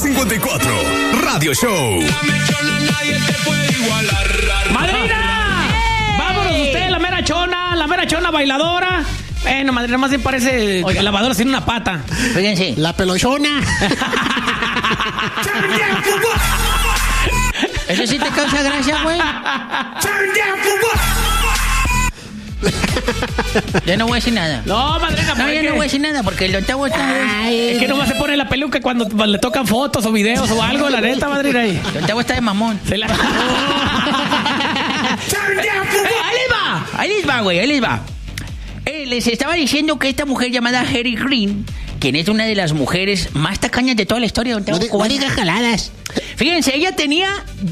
54 Radio Show. ¡Madrina! ¡Vámonos usted, la mera chona bailadora! Bueno, madrina, más bien parece que la lavadora sin una pata. Fíjense. La pelochona. ¿Eso sí te causa gracia, güey? Yo no voy a decir nada. No, madrina, No, yo no voy a decir nada porque el octavo está... Es que nomás se pone la peluca cuando le tocan fotos o videos o algo, la neta, madrina. El octavo está de mamón. Se la... Ahí les va, güey, ahí les va. Les estaba diciendo que esta mujer llamada Harry Green, quien es una de las mujeres más tacañas de toda la historia de No digas jaladas. Fíjense, ella tenía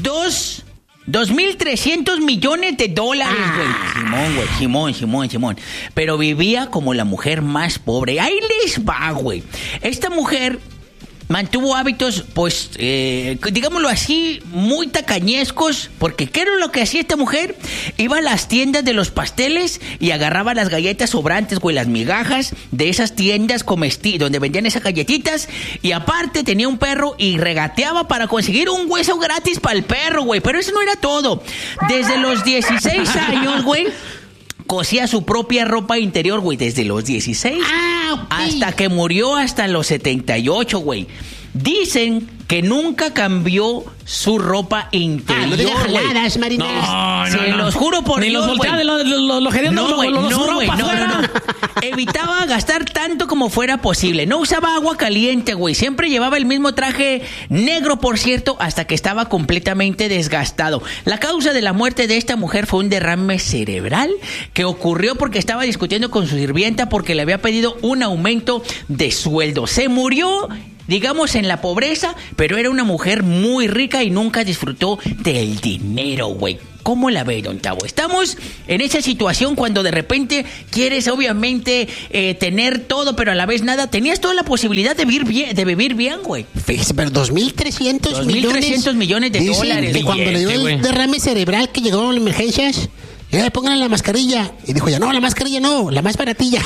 2.300 millones de dólares, güey. Simón. Pero vivía como la mujer más pobre. Ahí les va, güey. Esta mujer mantuvo hábitos, pues, digámoslo así, muy tacañescos, porque ¿qué era lo que hacía esta mujer? Iba a las tiendas de los pasteles y agarraba las galletas sobrantes, güey, las migajas de esas tiendas donde vendían esas galletitas, y aparte tenía un perro y regateaba para conseguir un hueso gratis para el perro, güey. Pero eso no era todo. Desde los 16 años, güey, cosía su propia ropa interior, güey, desde los 16 hasta que murió hasta los 78, güey. Dicen que nunca cambió su ropa interior. No digas jaladas, Marina. No. Se los juro por Ni Dios, los voltea güey. de los geridos, No. fuera. Evitaba gastar tanto como fuera posible. No usaba agua caliente, güey. Siempre llevaba el mismo traje negro, por cierto, hasta que estaba completamente desgastado. La causa de la muerte de esta mujer fue un derrame cerebral que ocurrió porque estaba discutiendo con su sirvienta porque le había pedido un aumento de sueldo. Se murió, digamos, en la pobreza, pero era una mujer muy rica y nunca disfrutó del dinero, güey. ¿Cómo la ve, don Tavo? Estamos en esa situación cuando de repente quieres, obviamente, tener todo, pero a la vez nada. Tenías toda la posibilidad de vivir bien, güey. Pero 2.300 2.300 millones de Dicen dólares. que cuando le dio el derrame cerebral que llegó a las emergencias, pónganle la mascarilla. Y dijo ya, no, la mascarilla no, la más baratilla.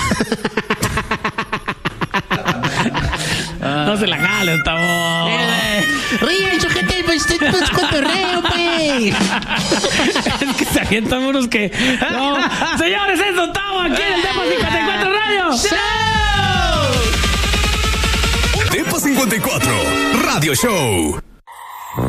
No se la jale, Tavo. Ríen, sujete, pues cotorreo, pues. Es que se avientan unos que... No. Señores, es Don Tavo aquí en el Depo 54 Radio Depo 54 Radio Show.